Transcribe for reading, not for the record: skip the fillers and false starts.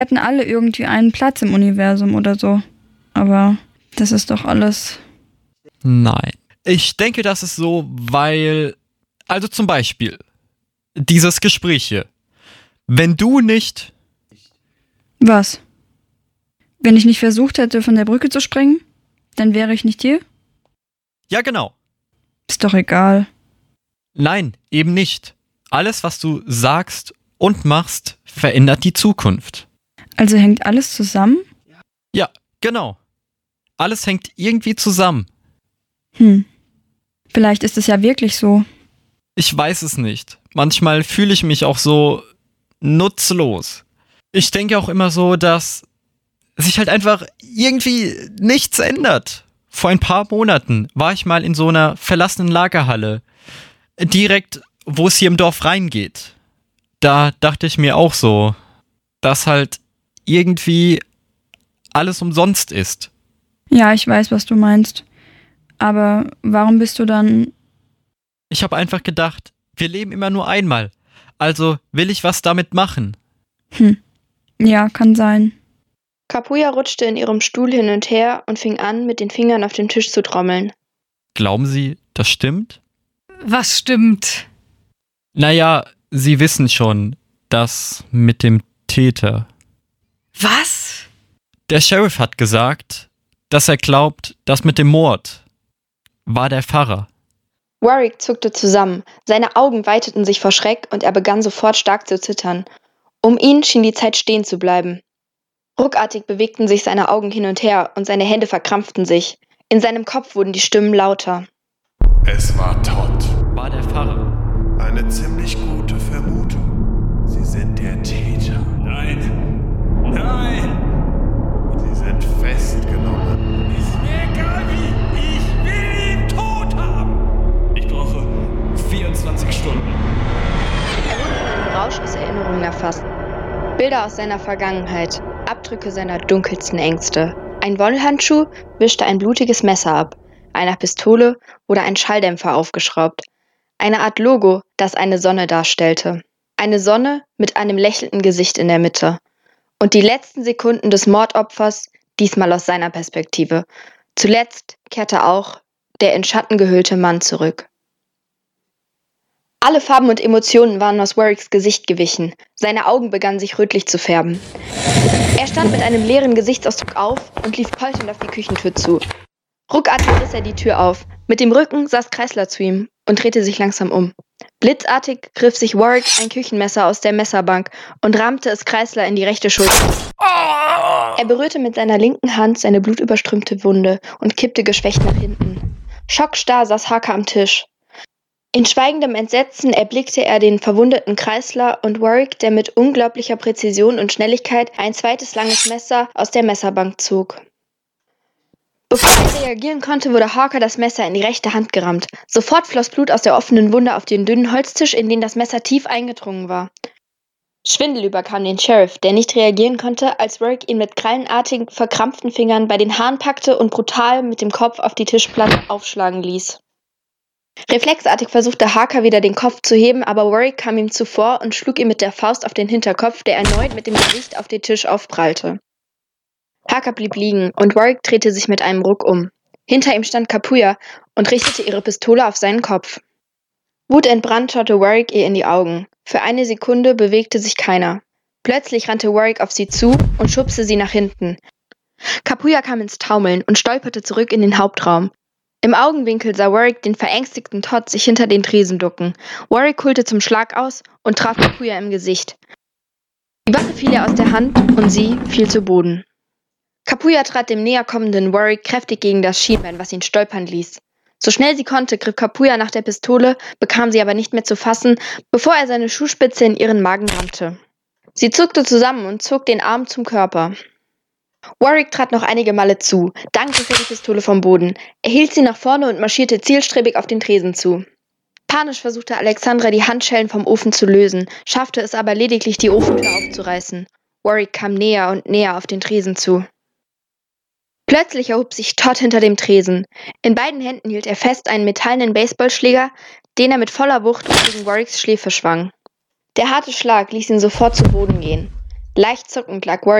Hätten alle irgendwie einen Platz im Universum oder so. Aber das ist doch alles... Nein. Ich denke, das ist so, weil... Also zum Beispiel, dieses Gespräch hier. Wenn du nicht... Was? Wenn ich nicht versucht hätte, von der Brücke zu springen, dann wäre ich nicht hier? Ja, genau. Ist doch egal. Nein, eben nicht. Alles, was du sagst und machst, verändert die Zukunft. Also hängt alles zusammen? Ja, genau. Alles hängt irgendwie zusammen. Vielleicht ist es ja wirklich so. Ich weiß es nicht. Manchmal fühle ich mich auch so nutzlos. Ich denke auch immer so, dass sich halt einfach irgendwie nichts ändert. Vor ein paar Monaten war ich mal in so einer verlassenen Lagerhalle. Direkt, wo es hier im Dorf reingeht. Da dachte ich mir auch so, dass halt irgendwie alles umsonst ist. Ja, ich weiß, was du meinst. Aber warum bist du dann... Ich habe einfach gedacht, wir leben immer nur einmal. Also will ich was damit machen. Ja, kann sein. Kapuya rutschte in ihrem Stuhl hin und her und fing an, mit den Fingern auf dem Tisch zu trommeln. Glauben Sie, das stimmt? Was stimmt? Naja, Sie wissen schon, das mit dem Täter. Was? Der Sheriff hat gesagt, dass er glaubt, das mit dem Mord war der Pfarrer. Warwick zuckte zusammen, seine Augen weiteten sich vor Schreck und er begann sofort stark zu zittern. Um ihn schien die Zeit stehen zu bleiben. Ruckartig bewegten sich seine Augen hin und her und seine Hände verkrampften sich. In seinem Kopf wurden die Stimmen lauter. Es war Todd. War der Pfarrer. Eine ziemlich gute Vermutung. Sie sind der Täter. Nein! Nein! Sie sind festgenommen. Ist mir egal wie! Ich will ihn tot haben! Ich brauche 24 Stunden. Er wurde von einem Rausch aus Erinnerungen erfasst. Bilder aus seiner Vergangenheit, Abdrücke seiner dunkelsten Ängste. Ein Wollhandschuh wischte ein blutiges Messer ab. Einer Pistole wurde ein Schalldämpfer aufgeschraubt. Eine Art Logo, das eine Sonne darstellte. Eine Sonne mit einem lächelnden Gesicht in der Mitte. Und die letzten Sekunden des Mordopfers, diesmal aus seiner Perspektive. Zuletzt kehrte auch der in Schatten gehüllte Mann zurück. Alle Farben und Emotionen waren aus Warwicks Gesicht gewichen. Seine Augen begannen sich rötlich zu färben. Er stand mit einem leeren Gesichtsausdruck auf und lief polternd auf die Küchentür zu. Ruckartig riss er die Tür auf. Mit dem Rücken saß Kreisler zu ihm und drehte sich langsam um. Blitzartig griff sich Warwick ein Küchenmesser aus der Messerbank und rammte es Kreisler in die rechte Schulter. Er berührte mit seiner linken Hand seine blutüberströmte Wunde und kippte geschwächt nach hinten. Schockstarr saß Harker am Tisch. In schweigendem Entsetzen erblickte er den verwundeten Kreisler und Warwick, der mit unglaublicher Präzision und Schnelligkeit ein zweites langes Messer aus der Messerbank zog. Bevor er reagieren konnte, wurde Harker das Messer in die rechte Hand gerammt. Sofort floss Blut aus der offenen Wunde auf den dünnen Holztisch, in den das Messer tief eingedrungen war. Schwindel überkam den Sheriff, der nicht reagieren konnte, als Warwick ihn mit krallenartigen, verkrampften Fingern bei den Haaren packte und brutal mit dem Kopf auf die Tischplatte aufschlagen ließ. Reflexartig versuchte Harker wieder den Kopf zu heben, aber Warwick kam ihm zuvor und schlug ihm mit der Faust auf den Hinterkopf, der erneut mit dem Gesicht auf den Tisch aufprallte. Harker blieb liegen und Warwick drehte sich mit einem Ruck um. Hinter ihm stand Kapuya und richtete ihre Pistole auf seinen Kopf. Wutentbrannt schaute Warwick ihr in die Augen. Für eine Sekunde bewegte sich keiner. Plötzlich rannte Warwick auf sie zu und schubste sie nach hinten. Kapuya kam ins Taumeln und stolperte zurück in den Hauptraum. Im Augenwinkel sah Warwick den verängstigten Todd sich hinter den Tresen ducken. Warwick holte zum Schlag aus und traf Kapuya im Gesicht. Die Waffe fiel ihr aus der Hand und sie fiel zu Boden. Kapuya trat dem näher kommenden Warwick kräftig gegen das Schienbein, was ihn stolpern ließ. So schnell sie konnte, griff Kapuya nach der Pistole, bekam sie aber nicht mehr zu fassen, bevor er seine Schuhspitze in ihren Magen rammte. Sie zuckte zusammen und zog den Arm zum Körper. Warwick trat noch einige Male zu, dann griff er die Pistole vom Boden. Er hielt sie nach vorne und marschierte zielstrebig auf den Tresen zu. Panisch versuchte Alexandra, die Handschellen vom Ofen zu lösen, schaffte es aber lediglich, die Ofentür aufzureißen. Warwick kam näher und näher auf den Tresen zu. Plötzlich erhob sich Todd hinter dem Tresen. In beiden Händen hielt er fest einen metallenen Baseballschläger, den er mit voller Wucht gegen Warwicks Schläfe schwang. Der harte Schlag ließ ihn sofort zu Boden gehen. Leicht zuckend lag Warwick